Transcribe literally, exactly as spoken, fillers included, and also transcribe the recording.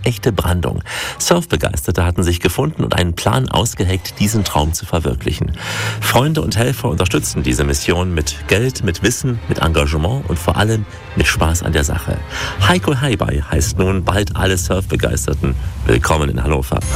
echte Brandung. Surfbegeisterte hatten sich gefunden und einen Plan ausgeheckt, diesen Traum zu verwirklichen. Freunde und Helfer unterstützen diese Mission mit Geld, mit Wissen, mit Engagement und vor allem mit Spaß an der Sache. Heiko Heibai heißt nun bald alle Surfbegeisterten willkommen in Hannover.